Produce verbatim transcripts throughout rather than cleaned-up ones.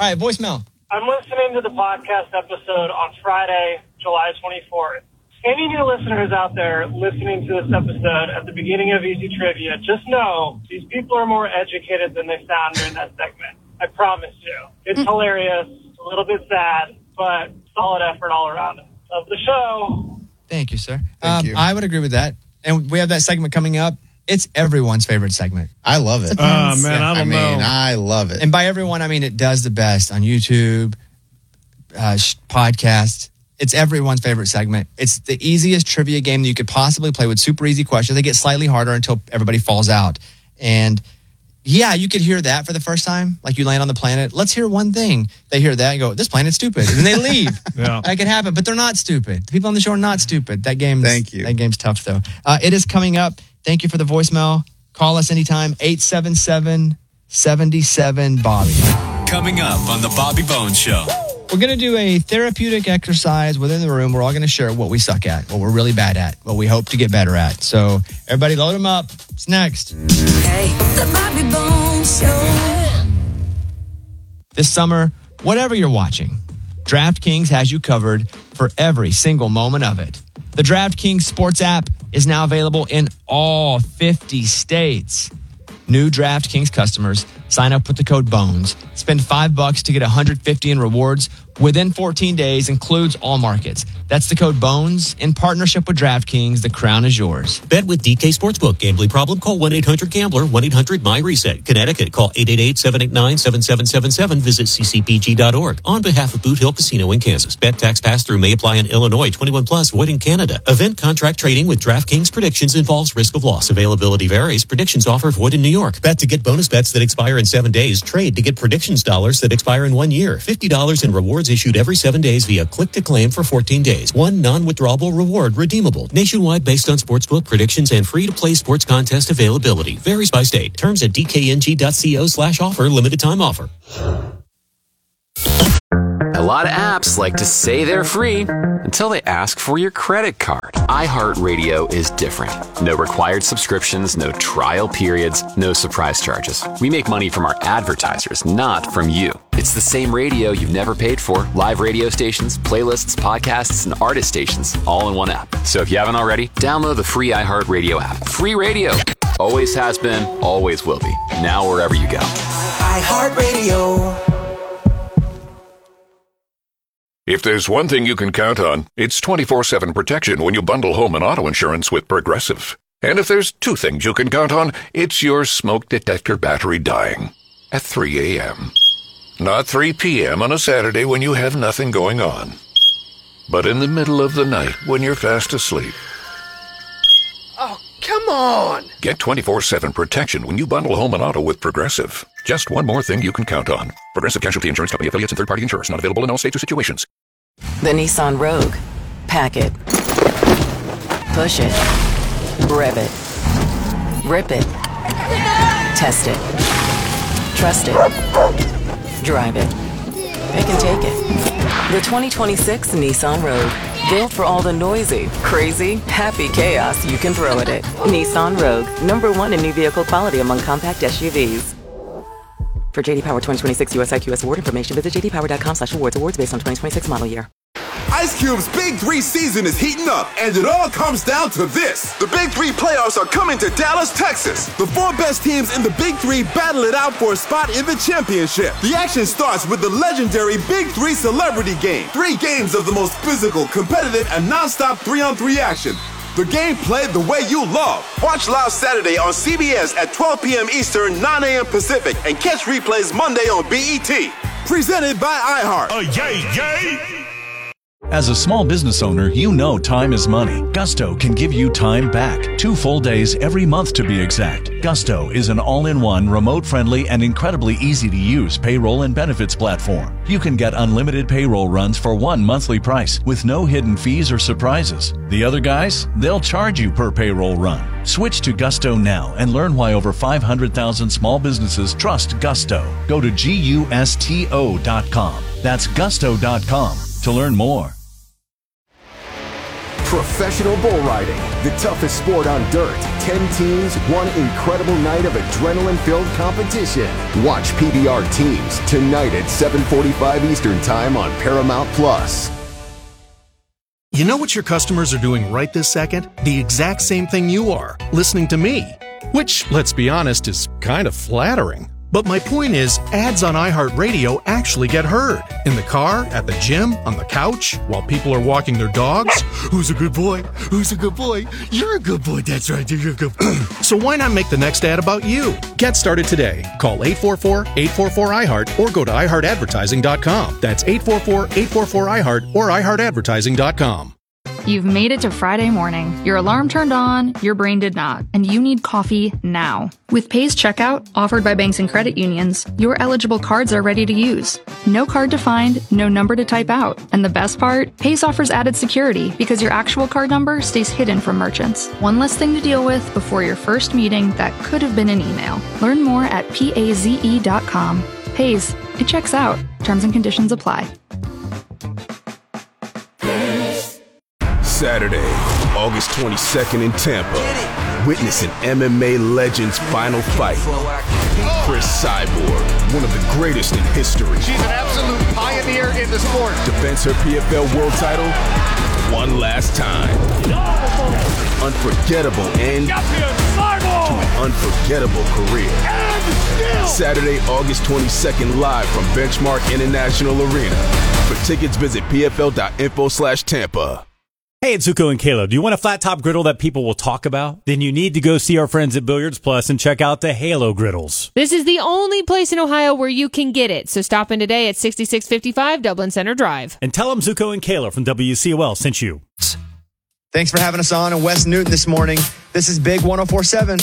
right, voicemail. I'm listening to the podcast episode on Friday, July twenty-fourth. Any new listeners out there listening to this episode at the beginning of Easy Trivia, just know these people are more educated than they sound during that segment. I promise you. It's hilarious, a little bit sad, but solid effort all around. Love the show. Thank you, sir. Thank um, you. I would agree with that. And we have that segment coming up. It's everyone's favorite segment. I love it. Oh, man, I don't I mean, know. I love it. And by everyone, I mean it does the best on YouTube, uh, sh- podcasts. It's everyone's favorite segment. It's the easiest trivia game that you could possibly play with super easy questions. They get slightly harder until everybody falls out. And yeah, you could hear that for the first time, like you land on the planet. Let's hear one thing. They hear that and go, this planet's stupid. And then they leave. Yeah. That could happen, but they're not stupid. The people on the show are not stupid. That game's, Thank you. That game's tough, though. Uh, it is coming up. Thank you for the voicemail. Call us anytime, eight seven seven, seven seven, Bobby. Coming up on the Bobby Bones Show. We're going to do a therapeutic exercise within the room. We're all going to share what we suck at, what we're really bad at, what we hope to get better at. So everybody load them up. It's next. Hey, the Bobby Bones Show. This summer, whatever you're watching, DraftKings has you covered for every single moment of it. The DraftKings Sports app is now available in all fifty states. New DraftKings customers sign up with the code BONES. Spend five bucks to get one hundred fifty in rewards within fourteen days, includes all markets. That's the code BONES in partnership with DraftKings. The crown is yours. Bet with D K Sportsbook. Gambling problem? Call one eight hundred gambler, one eight hundred my reset. Connecticut, call eight eight eight, seven eight nine, seven seven seven seven. Visit c c p g dot org. On behalf of Boot Hill Casino in Kansas. Bet tax pass-through may apply in Illinois. twenty-one plus, void in Canada. Event contract trading with DraftKings predictions involves risk of loss. Availability varies. Predictions offer void in New York. Bet to get bonus bets that expire in seven days. Trade to get predictions dollars that expire in one year. fifty dollars in rewards issued every seven days via click-to-claim for fourteen days. One non-withdrawable reward redeemable. Nationwide based on sportsbook predictions and free-to-play sports contest availability. Varies by state. Terms at d k n g dot co slash offer. Limited time offer. A lot of apps like to say they're free until they ask for your credit card. iHeartRadio is different. No required subscriptions, no trial periods, no surprise charges. We make money from our advertisers, not from you. It's the same radio you've never paid for. Live radio stations, playlists, podcasts, and artist stations, all in one app. So if you haven't already, download the free iHeartRadio app. Free radio. Always has been, always will be. Now wherever you go. iHeartRadio. If there's one thing you can count on, it's twenty-four seven protection when you bundle home and auto insurance with Progressive. And if there's two things you can count on, it's your smoke detector battery dying at three a.m. Not three p.m. on a Saturday when you have nothing going on, but in the middle of the night when you're fast asleep. Oh, come on! Get twenty-four seven protection when you bundle home and auto with Progressive. Just one more thing you can count on. Progressive Casualty Insurance Company affiliates and third-party insurers. Not available in all states or situations. The Nissan Rogue. Pack it. Push it. Rev it. Rip it. Test it. Trust it. Drive it. Pick and take it. The twenty twenty-six Nissan Rogue. Built for all the noisy, crazy, happy chaos you can throw at it. Nissan Rogue. Number one in new vehicle quality among compact S U Vs. For J D Power twenty twenty-six U S I Q S award information, visit j d power dot com slash awards. Awards based on twenty twenty-six model year. Ice Cube's Big Three season is heating up, and it all comes down to this. The Big Three playoffs are coming to Dallas, Texas. The four best teams in the Big Three battle it out for a spot in the championship. The action starts with the legendary Big Three Celebrity Game. Three games of the most physical, competitive, and nonstop three-on-three action. The game played the way you love. Watch live Saturday on C B S at twelve p.m. Eastern, nine a.m. Pacific, and catch replays Monday on B E T. Presented by iHeart. Oh, yay, yay! As a small business owner, you know time is money. Gusto can give you time back. Two full days every month to be exact. Gusto is an all-in-one, remote-friendly, and incredibly easy-to-use payroll and benefits platform. You can get unlimited payroll runs for one monthly price with no hidden fees or surprises. The other guys, they'll charge you per payroll run. Switch to Gusto now and learn why over five hundred thousand small businesses trust Gusto. Go to gusto dot com. That's gusto dot com to learn more. Professional bull riding, the toughest sport on dirt. Ten teams, one incredible night of adrenaline-filled competition. Watch P B R Teams tonight at seven forty-five Eastern Time on Paramount Plus. You know what your customers are doing right this second? The exact same thing you are, listening to me. Which, let's be honest, is kind of flattering. But my point is, ads on iHeartRadio actually get heard. In the car, at the gym, on the couch, while people are walking their dogs. Who's a good boy? Who's a good boy? You're a good boy, that's right, you're a good boy. So why not make the next ad about you? Get started today. Call eight four four, eight four four, I heart or go to i heart advertising dot com. That's eight four four, eight four four, I heart or i heart advertising dot com. You've made it to Friday morning. Your alarm turned on, your brain did not, and you need coffee now. With Pay's Checkout, offered by banks and credit unions, your eligible cards are ready to use. No card to find, no number to type out. And the best part? Pay's offers added security because your actual card number stays hidden from merchants. One less thing to deal with before your first meeting that could have been an email. Learn more at paze dot com. Pay's, it checks out. Terms and conditions apply. Saturday, August twenty-second in Tampa. Witness an M M A legend's final fight. Chris Cyborg, one of the greatest in history. She's an absolute pioneer in the sport. Defends her P F L world title one last time. Unforgettable end to an unforgettable career. Saturday, August twenty-second, live from Benchmark International Arena. For tickets, visit p f l dot info slash Tampa. Hey, it's Zuko and Kayla. Do you want a flat top griddle that people will talk about? Then you need to go see our friends at Billiards Plus and check out the Halo griddles. This is the only place in Ohio where you can get it. So stop in today at sixty-six fifty-five Dublin Center Drive. And tell them Zuko and Kayla from W C O L sent you. Thanks for having us on in West Newton this morning. This is Big one oh four point seven.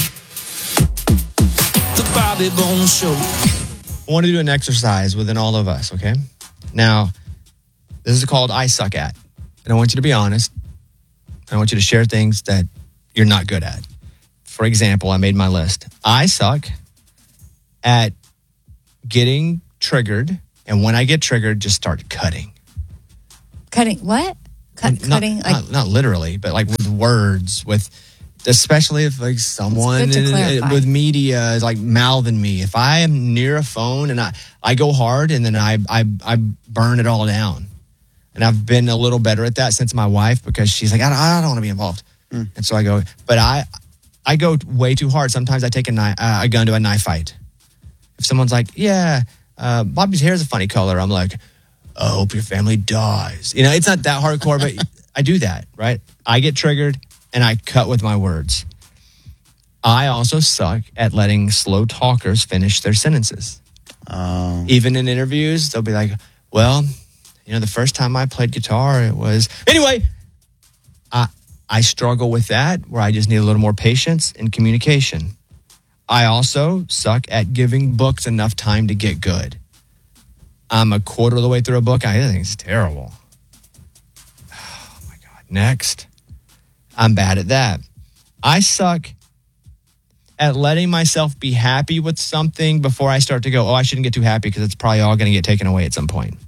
The Bobby Bones Show. I want to do an exercise within all of us, okay? Now, this is called I Suck At. And I want you to be honest. I want you to share things that you're not good at. For example, I made my list. I suck at getting triggered. And when I get triggered, just start cutting. Cutting what? Cut, not, cutting? Not, Like, not literally, but like with words, with especially if like someone It's good to clarify. with media is like mouthing me. If I am near a phone and I, I go hard and then I, I I burn it all down. And I've been a little better at that since my wife, because she's like, I don't, I don't want to be involved. Mm. And so I go, but I I go way too hard. Sometimes I take a, knife, uh, a gun to a knife fight. If someone's like, yeah, uh, Bobby's hair is a funny color, I'm like, I hope your family dies. You know, it's not that hardcore, but I do that, right? I get triggered and I cut with my words. I also suck at letting slow talkers finish their sentences. Oh. Even in interviews, they'll be like, well, you know, the first time I played guitar, it was... Anyway, I, I struggle with that, where I just need a little more patience and communication. I also suck at giving books enough time to get good. I'm a quarter of the way through a book. I think it's terrible. Oh, my God. Next. I'm bad at that. I suck at letting myself be happy with something before I start to go, oh, I shouldn't get too happy because it's probably all going to get taken away at some point.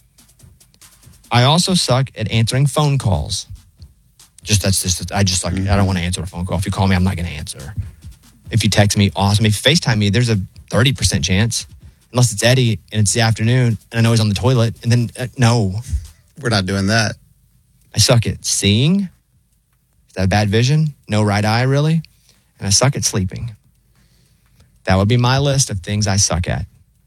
I also suck at answering phone calls. Just that's just I just like mm-hmm. I don't want to answer a phone call. If you call me, I'm not going to answer. If you text me, awesome. If you FaceTime me, there's a thirty percent chance, unless it's Eddie and it's the afternoon and I know he's on the toilet. And then uh, no, we're not doing that. I suck at seeing. Is that bad vision? No right eye, really. And I suck at sleeping. That would be my list of things I suck at.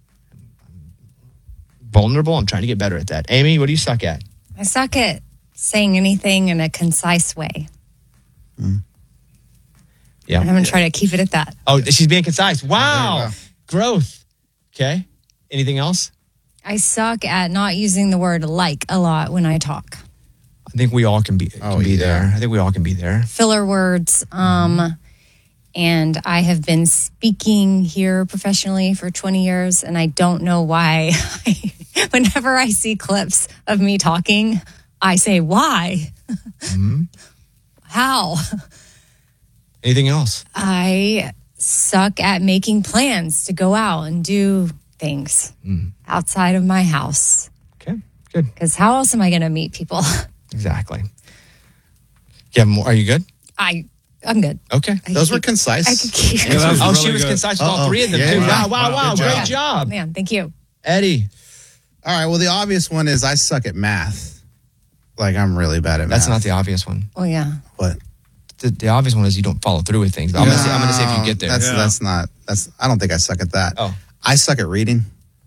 Vulnerable. I'm trying to get better at that. Amy, what do you suck at? I suck at saying anything in a concise way. Mm. Yeah. And I'm going to try to keep it at that. Oh, she's being concise. Wow. Growth. Okay. Anything else? I suck at not using the word like a lot when I talk. I think we all can be, can oh, be yeah. there. I think we all can be there. Filler words. Um, mm-hmm. And I have been speaking here professionally for twenty years, and I don't know why. Whenever I see clips of me talking, I say, why? Mm-hmm. How? Anything else? I suck at making plans to go out and do things mm. outside of my house. Okay, good. Because how else am I going to meet people? Exactly. You have more? Are you good? I, I'm good. Okay. I Those could were keep- concise. I could keep. Yeah, that was oh, really she was good. concise with all Uh-oh. three of them, Yeah, too. yeah. Wow, wow, wow. Good Great job. job. Man, thank you. Eddie. All right. Well, the obvious one is I suck at math. Like, I'm really bad at math. That's not the obvious one. Oh, yeah. What? The, the obvious one is you don't follow through with things. But I'm gonna say I'm gonna say if you get there. That's Yeah. that's not. That's. I don't think I suck at that. Oh. I suck at reading.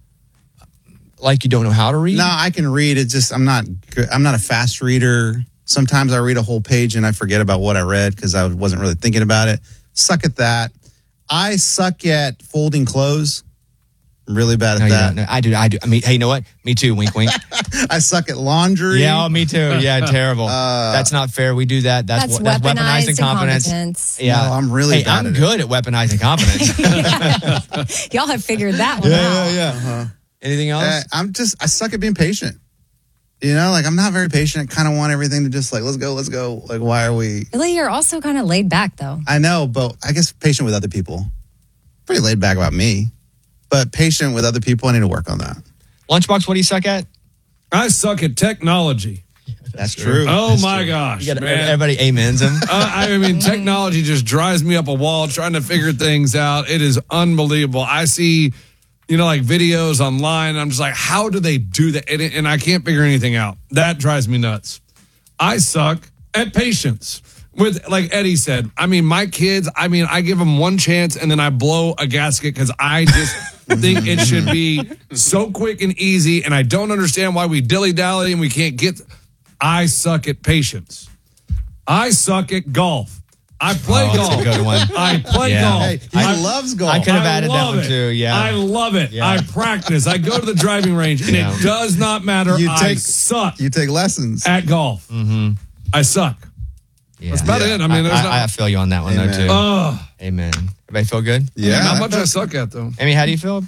Like you don't know how to read? No, I can read. It's just I'm not good. I'm not a fast reader. Sometimes I read a whole page and I forget about what I read because I wasn't really thinking about it. Suck at that. I suck at folding clothes. I'm really bad at No, you that. don't. No, I do. I do. I mean, hey, you know what? Me too. Wink, wink. I suck at laundry. Yeah, oh, me too. Yeah, terrible. Uh, that's not fair. We do that. That's, That's what- that's weaponized weaponizing competence. incompetence. Yeah, No, I'm really Hey, bad I'm at it. good at weaponizing competence. Y'all have figured that one out. yeah. Uh-huh. Anything else? Uh, I'm just I suck at being patient. You know, like I'm not very patient. I kind of want everything to just like let's go, let's go. Like why are we? Really, you're also kind of laid back, though. I know, but I guess patient with other people. Pretty laid back about me, but patient with other people. I need to work on that. Lunchbox, what do you suck at? I suck at technology. That's true. Oh That's my true. gosh, You gotta- man. everybody amens him. Uh, I mean, technology just drives me up a wall trying to figure things out. It is unbelievable. I see, you know, like videos online. And I'm just like, how do they do that? And, and I can't figure anything out. That drives me nuts. I suck at patience. With, like Eddie said, I mean, my kids, I mean, I give them one chance and then I blow a gasket because I just think it should be so quick and easy. And I don't understand why we dilly-dally and we can't get. I suck at patience. I suck at golf. I play Oh, golf. that's a good one. I play Yeah. golf. Hey, he I, loves golf. I could have I added that love one it. too. Yeah. I love it. Yeah. I practice. I go to the driving range, and Yeah. it does not matter. You I take- suck You take lessons. at golf. Mm-hmm. I suck. Yeah. That's about Yeah. it. I mean, there's I, not. I feel you on that one Amen. though too. Ugh. Amen. Everybody feel good? Yeah. Not much I suck at though. Amy, how do you feel?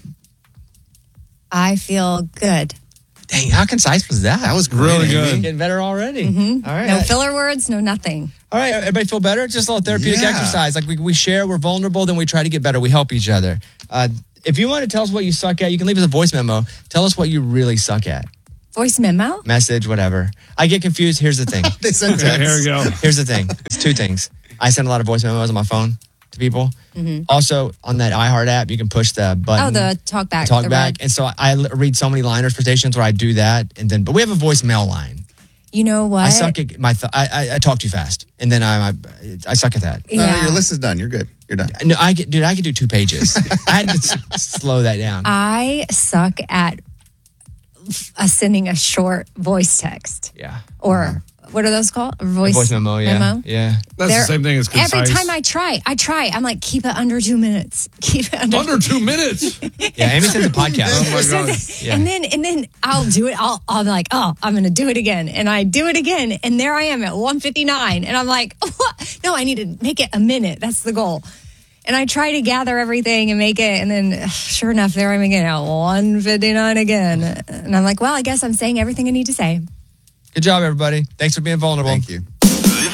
I feel good. Dang, how concise was that? That was great, Really Amy. good. Getting better already. Mm-hmm. All right. No filler words, no nothing. All right, everybody feel better? Just a little therapeutic Yeah. exercise. Like we, we share, we're vulnerable, then we try to get better. We help each other. Uh, if you want to tell us what you suck at, you can leave us a voice memo. Tell us what you really suck at. Voice memo? Message, whatever. I get confused. Here's the thing. They send Okay, texts. here we go. Here's the thing. It's two things. I send a lot of voice memos on my phone to people. Mm-hmm. Also, on that iHeart app, you can push the button. Oh, the talk back. talk the back. red. And so I l- read so many liners for stations where I do that. And then, but we have a voicemail line. You know what? I suck at my, th- I, I, I talk too fast. And then I, I, I suck at that. No, Yeah. your list is done. You're good. You're done. No, I could, dude, I could do two pages. I had to s- slow that down. I suck at uh, sending a short voice text yeah. or what are those called? A voice, Voice memo, yeah. memo? Yeah. That's They're- the same thing as concise. Every time I try, I try. I'm like, keep it under two minutes. Keep it under. Under two minutes. Yeah, Amy sends a podcast. Oh my So god. th- Yeah. And then and then I'll do it. I'll I'll be like, oh, I'm gonna do it again, and I do it again, and there I am at one fifty-nine, and I'm like, what? No, I need to make it a minute. That's the goal. And I try to gather everything and make it, and then sure enough, there I'm again at one fifty-nine again, and I'm like, well, I guess I'm saying everything I need to say. Good job, everybody. Thanks for being vulnerable. Thank you.